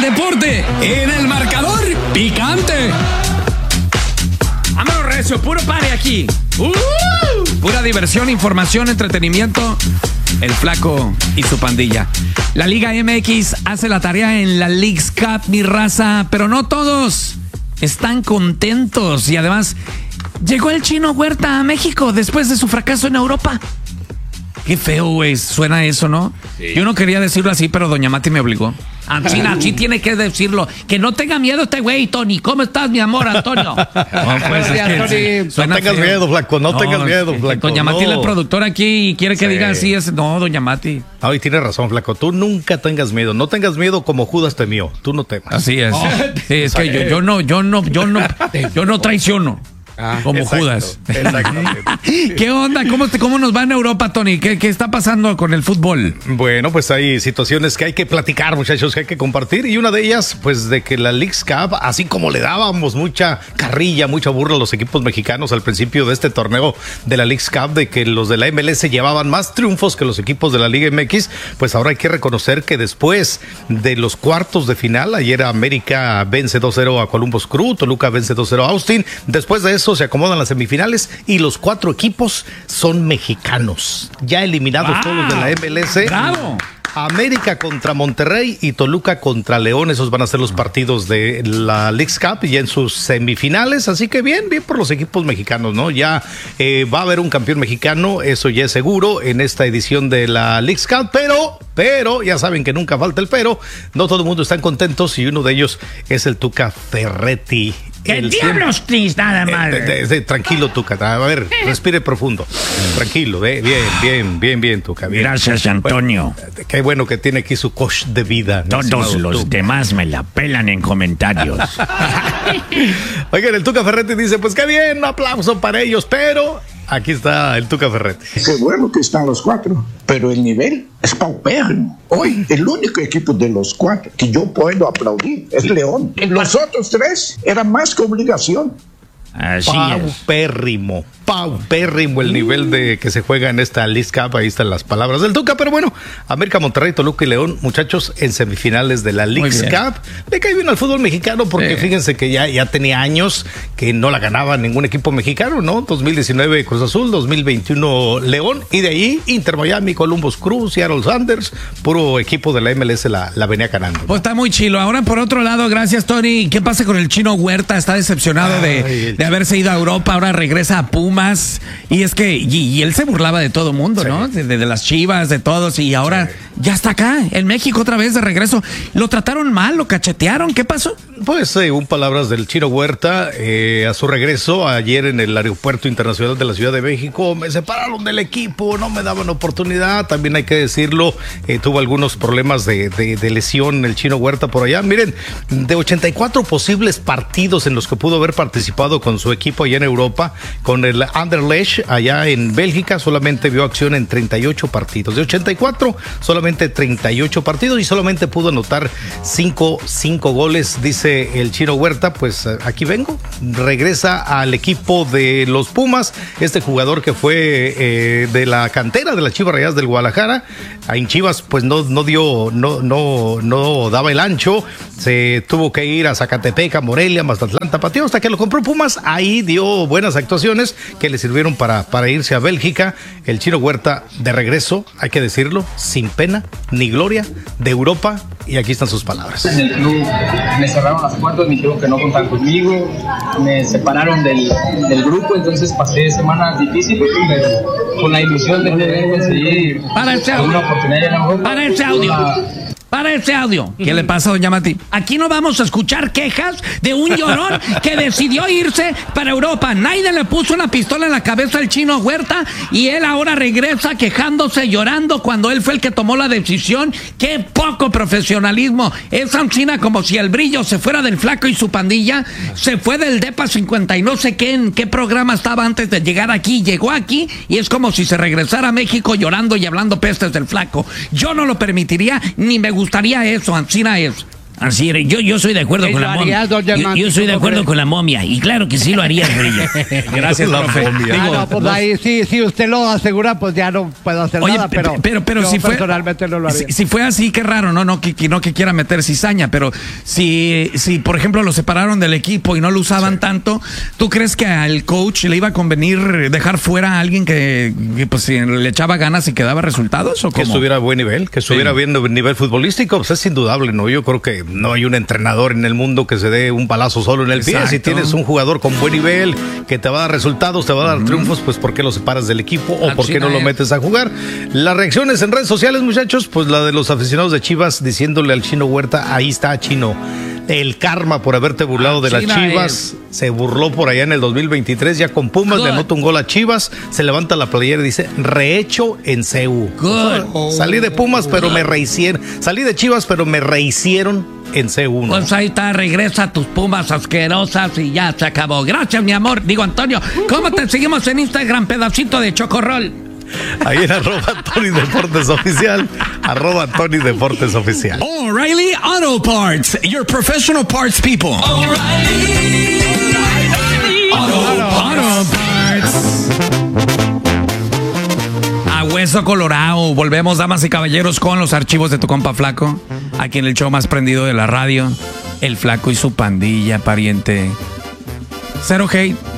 deporte en el marcador picante. Vámonos, recio, puro pare aquí. Pura diversión, información, entretenimiento. El Flaco y su pandilla. La Liga MX hace la tarea en la Leagues Cup, mi raza, pero no todos están contentos. Y además, llegó el Chino Huerta a México después de su fracaso en Europa. Qué feo, güey, suena eso, ¿no? Sí. Yo no quería decirlo así, pero doña Mati me obligó. Así tiene que decirlo. Que no tenga miedo este güey, Tony. ¿Cómo estás, mi amor, Antonio? Pues, no tengas miedo, Flaco, no tengas miedo, Flaco. Doña Mati es la productora aquí y quiere que diga así. No, doña Mati. Ay, tiene razón, Flaco. Tú nunca tengas miedo. No tengas miedo como Judas temió. Tú no temas. Así es. Sí, es que yo no traiciono. Como exacto, Judas. Exactamente. ¿Qué onda? ¿Cómo nos va en Europa, Tony? ¿Qué está pasando con el fútbol? Bueno, pues hay situaciones que hay que platicar, muchachos, que hay que compartir. Y una de ellas, pues de que la Leagues Cup, así como le dábamos mucha carrilla, mucha burla a los equipos mexicanos al principio de este torneo de la Leagues Cup, de que los de la MLS llevaban más triunfos que los equipos de la Liga MX, pues ahora hay que reconocer que después de los cuartos de final, ayer América vence 2-0 a Columbus Crew, Toluca vence 2-0 a Austin. Después de eso se acomodan las semifinales y los 4 equipos son mexicanos. Ya eliminados todos los de la MLS. ¡Bravo! América contra Monterrey y Toluca contra León. Esos van a ser los partidos de la Leagues Cup ya en sus semifinales. Así que bien por los equipos mexicanos, ¿no? Ya va a haber un campeón mexicano, eso ya es seguro, en esta edición de la Leagues Cup. Pero, ya saben que nunca falta el pero. No todo el mundo están contentos y uno de ellos es el Tuca Ferretti. ¿Qué diablos, please? Nada más. Tranquilo, Tuca. A ver, respire profundo. Tranquilo, bien, Tuca. Bien. Gracias, Antonio. Bueno, qué bueno que tiene aquí su coach de vida. Todos los demás me la pelan en comentarios. Oigan, el Tuca Ferretti dice, pues qué bien, un aplauso para ellos, pero aquí está el Tuca Ferretti. Qué bueno que están los 4, pero el nivel es paupérrimo. Hoy, el único equipo de los 4 que yo puedo aplaudir es León. Los otros 3 eran más que obligación. Así paupérrimo el nivel de que se juega en esta Leagues Cup. Ahí están las palabras del Tuca, pero bueno, América, Monterrey, Toluca y León, muchachos, en semifinales de la Leagues Cup. Le cae bien al fútbol mexicano porque fíjense que ya tenía años que no la ganaba ningún equipo mexicano, ¿no? 2019 Cruz Azul, 2021 León, y de ahí Inter Miami, Columbus Crew, Seattle Sounders, puro equipo de la MLS la venía ganando, ¿no? Pues está muy chilo. Ahora, por otro lado, gracias, Tony. ¿Qué pasa con el Chino Huerta? Está decepcionado de haberse ido a Europa, ahora regresa a Pumas, y es que y él se burlaba de todo mundo, ¿no? De las Chivas, de todos, y ahora ya está acá, en México otra vez de regreso. ¿Lo trataron mal? ¿Lo cachetearon? ¿Qué pasó? Pues según palabras del Chino Huerta, a su regreso ayer en el Aeropuerto Internacional de la Ciudad de México, me separaron del equipo, no me daban oportunidad, también hay que decirlo, tuvo algunos problemas de lesión el Chino Huerta por allá. Miren, de 84 posibles partidos en los que pudo haber participado con su equipo allá en Europa, con el Anderlecht allá en Bélgica, solamente vio acción en 38 partidos. De 84, solamente 38 partidos y solamente pudo anotar 5 goles, dice el Chino Huerta. Pues aquí vengo, regresa al equipo de los Pumas, este jugador que fue de la cantera de las Chivas Rayadas del Guadalajara. En Chivas pues no daba el ancho, se tuvo que ir a Zacatepec, a Morelia, Mazatlán, Tapatío, hasta que lo compró Pumas. Ahí dio buenas actuaciones que le sirvieron para irse a Bélgica. El Chino Huerta de regreso, hay que decirlo, sin pena ni gloria, de Europa, y aquí están sus palabras. En el club me cerraron las puertas, me dijeron que no contaban conmigo, me separaron del grupo, entonces pasé semanas difíciles, pero con la ilusión de poder conseguir una oportunidad en Europa. Para ese audio. ¿Qué le pasa, doña Mati? Aquí no vamos a escuchar quejas de un llorón que decidió irse para Europa. Nadie le puso una pistola en la cabeza al Chino Huerta y él ahora regresa quejándose, llorando cuando él fue el que tomó la decisión. ¡Qué poco profesionalismo! Es Ancina como si el brillo se fuera del Flaco y su pandilla. Se fue del DEPA 50 y no sé qué en qué programa estaba antes de llegar aquí. Llegó aquí y es como si se regresara a México llorando y hablando pestes del Flaco. Yo no lo permitiría, ni me gustaría eso, Ancina es. Así era. Yo soy de acuerdo con la momia. Yo soy de acuerdo con la momia. Y claro que sí lo haría, Brillo. Gracias, profe. No, pues ahí si usted lo asegura, pues ya no puedo hacer nada, pero si fue, personalmente no lo haría. Si fue así, qué raro, ¿no? No que quiera meter cizaña, pero si por ejemplo lo separaron del equipo y no lo usaban tanto, ¿tú crees que al coach le iba a convenir dejar fuera a alguien que pues le echaba ganas y que daba resultados? ¿O que cómo? estuviera a buen nivel, que estuviera bien nivel futbolístico, pues es indudable, ¿no? Yo creo que no hay un entrenador en el mundo que se dé un palazo solo en el pie. Si tienes un jugador con buen nivel, que te va a dar resultados, te va a dar triunfos, pues ¿por qué lo separas del equipo o por qué no lo metes a jugar? Las reacciones en redes sociales, muchachos, pues la de los aficionados de Chivas diciéndole al Chino Huerta, ahí está, Chino. El karma por haberte burlado de las Chivas. Se burló por allá en el 2023, ya con Pumas, le anota un gol a Chivas, se levanta la playera y dice, rehecho en CEU. Salí de Pumas, pero me rehicieron. Salí de Chivas, pero me rehicieron en C1. Pues ahí está, regresa a tus Pumas asquerosas y ya se acabó. Gracias, mi amor. Digo, Antonio, ¿cómo te seguimos en Instagram, pedacito de chocorrol? Ahí en @Tony Deportes Oficial, @Tony Deportes Oficial. O'Reilly Auto Parts, your professional parts people. O'Reilly Auto Parts. A hueso colorado, volvemos, damas y caballeros, con los archivos de tu compa Flaco, aquí en el show más prendido de la radio, el Flaco y su pandilla, pariente. Cero hate.